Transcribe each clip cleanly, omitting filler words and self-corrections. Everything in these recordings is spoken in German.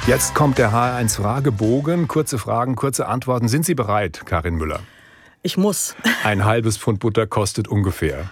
Jetzt kommt der HR1-Fragebogen. Kurze Fragen, kurze Antworten. Sind Sie bereit, Karin Müller? Ich muss. Ein halbes Pfund Butter kostet ungefähr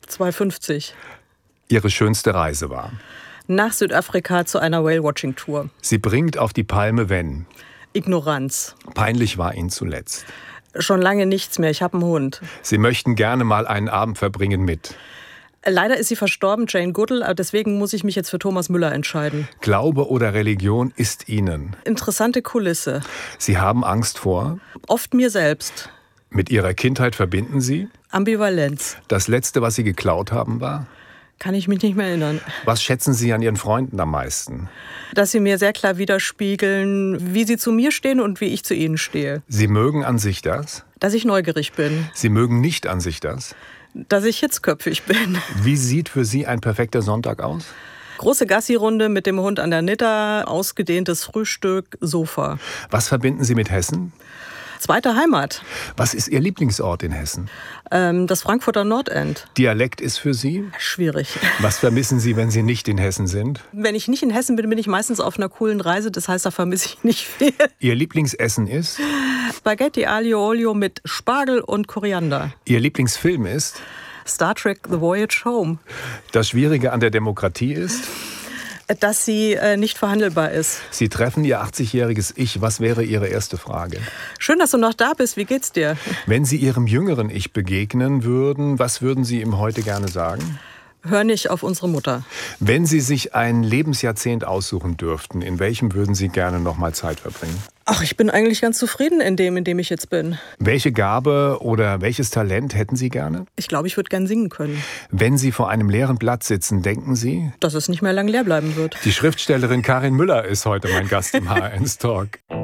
2,50. Ihre schönste Reise war? Nach Südafrika zu einer Whale-Watching-Tour. Sie bringt auf die Palme, wenn? Ignoranz. Peinlich war Ihnen zuletzt? Schon lange nichts mehr. Ich habe einen Hund. Sie möchten gerne mal einen Abend verbringen mit? Leider ist sie verstorben, Jane Goodall. Deswegen muss ich mich jetzt für Thomas Müller entscheiden. Glaube oder Religion ist Ihnen? Interessante Kulisse. Sie haben Angst vor? Oft mir selbst. Mit Ihrer Kindheit verbinden Sie? Ambivalenz. Das Letzte, was Sie geklaut haben, war? Kann ich mich nicht mehr erinnern. Was schätzen Sie an Ihren Freunden am meisten? Dass sie mir sehr klar widerspiegeln, wie sie zu mir stehen und wie ich zu ihnen stehe. Sie mögen an sich das? Dass ich neugierig bin. Sie mögen nicht an sich das? Dass ich hitzköpfig bin. Wie sieht für Sie ein perfekter Sonntag aus? Große Gassi-Runde mit dem Hund an der Nitter, ausgedehntes Frühstück, Sofa. Was verbinden Sie mit Hessen? Zweite Heimat. Was ist Ihr Lieblingsort in Hessen? Das Frankfurter Nordend. Dialekt ist für Sie? Schwierig. Was vermissen Sie, wenn Sie nicht in Hessen sind? Wenn ich nicht in Hessen bin, bin ich meistens auf einer coolen Reise. Das heißt, da vermisse ich nicht viel. Ihr Lieblingsessen ist? Spaghetti Aglio Olio mit Spargel und Koriander. Ihr Lieblingsfilm ist? Star Trek The Voyage Home. Das Schwierige an der Demokratie ist? Dass sie nicht verhandelbar ist. Sie treffen Ihr 80-jähriges Ich. Was wäre Ihre erste Frage? Schön, dass du noch da bist. Wie geht's dir? Wenn Sie Ihrem jüngeren Ich begegnen würden, was würden Sie ihm heute gerne sagen? Hör nicht auf unsere Mutter. Wenn Sie sich ein Lebensjahrzehnt aussuchen dürften, in welchem würden Sie gerne noch mal Zeit verbringen? Ach, ich bin eigentlich ganz zufrieden in dem ich jetzt bin. Welche Gabe oder welches Talent hätten Sie gerne? Ich glaube, ich würde gern singen können. Wenn Sie vor einem leeren Blatt sitzen, denken Sie? Dass es nicht mehr lang leer bleiben wird. Die Schriftstellerin Karin Müller ist heute mein Gast im HR1 Talk.